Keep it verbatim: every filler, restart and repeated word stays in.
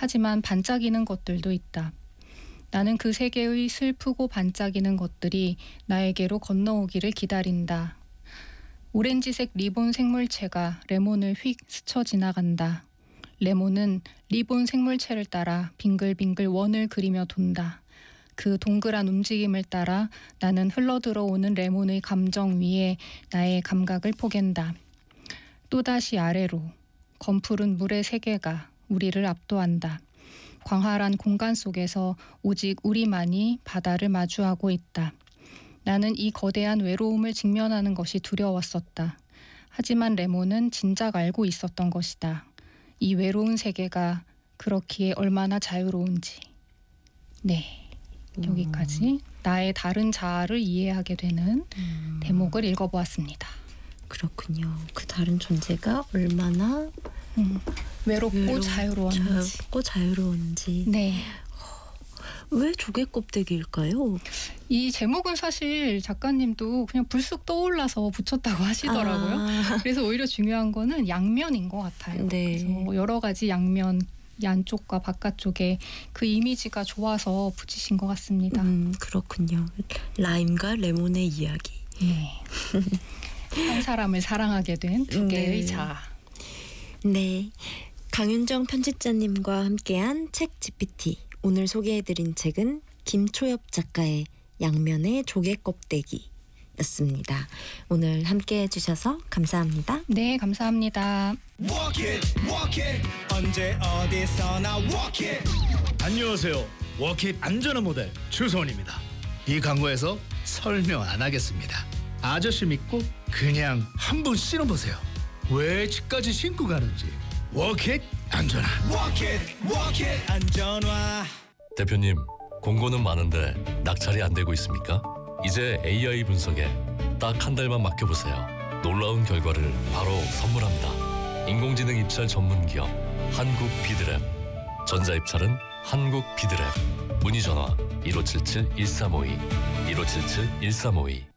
하지만 반짝이는 것들도 있다. 나는 그 세계의 슬프고 반짝이는 것들이 나에게로 건너오기를 기다린다. 오렌지색 리본 생물체가 레몬을 휙 스쳐 지나간다. 레몬은 리본 생물체를 따라 빙글빙글 원을 그리며 돈다. 그 동그란 움직임을 따라 나는 흘러들어오는 레몬의 감정 위에 나의 감각을 포갠다. 또다시 아래로 검푸른 물의 세계가 우리를 압도한다. 광활한 공간 속에서 오직 우리만이 바다를 마주하고 있다. 나는 이 거대한 외로움을 직면하는 것이 두려웠었다. 하지만 레몬은 진작 알고 있었던 것이다. 이 외로운 세계가 그렇기에 얼마나 자유로운지. 네, 여기까지 음. 나의 다른 자아를 이해하게 되는 음. 대목을 읽어보았습니다. 그렇군요. 그 다른 존재가 얼마나 음, 외롭고 외로운, 자유로운지. 자유롭고 자유로운지. 네. 왜 조개 껍데기일까요? 이 제목은 사실 작가님도 그냥 불쑥 떠올라서 붙였다고 하시더라고요. 아. 그래서 오히려 중요한 거는 양면인 것 같아요. 네. 그래서 여러 가지 양면, 안쪽과 바깥쪽에 그 이미지가 좋아서 붙이신 것 같습니다. 음, 그렇군요. 라임과 레몬의 이야기. 네. 한 사람을 사랑하게 된 두 개의 네. 자아. 네. 강윤정 편집자님과 함께한 책 지피티. 오늘 소개해드린 책은 김초엽 작가의 양면의 조개 껍데기였습니다. 오늘 함께해 주셔서 감사합니다. 네, 감사합니다. Walk it, walk it. 언제 어디서나 walk it. 안녕하세요. 워킷 안전한 모델 주소원입니다. 이 광고에서 설명 안 하겠습니다. 아저씨 믿고 그냥 한번 신어보세요. 왜 집까지 신고 가는지. 워킷 안전한. Walk it, walk it. 안전화. 대표님, 공고는 많은데 낙찰이 안 되고 있습니까? 이제 에이아이 분석에 딱 한 달만 맡겨보세요. 놀라운 결과를 바로 선물합니다. 인공지능 입찰 전문 기업 한국 비드랩. 전자 입찰은 한국 비드랩. 문의 전화 일오칠칠 일삼오이 일오칠칠 일삼오이.